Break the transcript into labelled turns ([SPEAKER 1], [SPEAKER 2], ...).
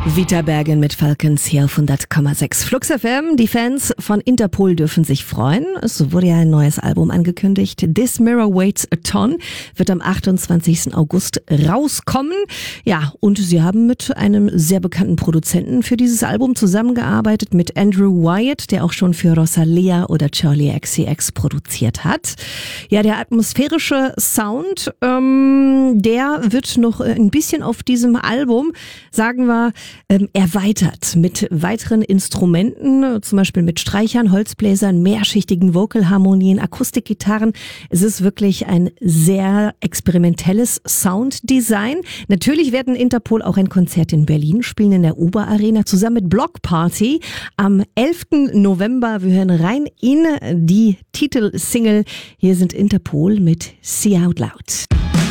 [SPEAKER 1] Vita Bergen mit Falcons hier auf 100,6 Flux FM. Die Fans von Interpol dürfen sich freuen. Es wurde ja ein neues Album angekündigt. This Mirror Weighs a Ton wird am 28. August rauskommen. Ja, und sie haben mit einem sehr bekannten Produzenten für dieses Album zusammengearbeitet, mit Andrew Wyatt, der auch schon für Rosalia oder Charli XCX produziert hat. Ja, der atmosphärische Sound, der wird noch ein bisschen auf diesem Album, sagen wir, erweitert mit weiteren Instrumenten, zum Beispiel mit Streichern, Holzbläsern, mehrschichtigen Vocalharmonien, Akustikgitarren. Es ist wirklich ein sehr experimentelles Sounddesign. Natürlich werden Interpol auch ein Konzert in Berlin spielen, in der Uber Arena, zusammen mit Block Party am 11. November. Wir hören rein in die Titelsingle. Hier sind Interpol mit See Out Loud.